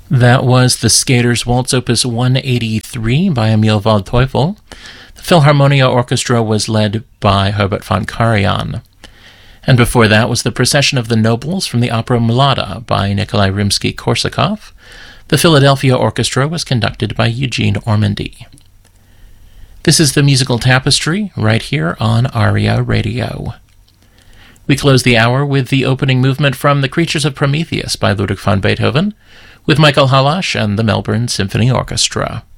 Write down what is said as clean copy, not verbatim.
That was the Skater's Waltz, Opus 183 by Emil Waldteufel. The Philharmonia Orchestra was led by Herbert von Karajan. And before that was the Procession of the Nobles from the opera Mlada by Nikolai Rimsky-Korsakov. The Philadelphia Orchestra was conducted by Eugene Ormandy. This is the Musical Tapestry right here on ARIA Radio. We close the hour with the opening movement from The Creatures of Prometheus by Ludwig van Beethoven, with Michael Hallasch and the Melbourne Symphony Orchestra.